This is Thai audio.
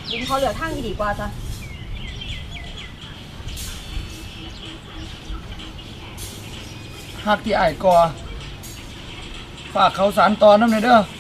ลิงเขาเหลือทางที่ดีกว่าจ้ะหักที่ไอ้ายก่อฝากเขาสารต่อน้ำเลยเด้อ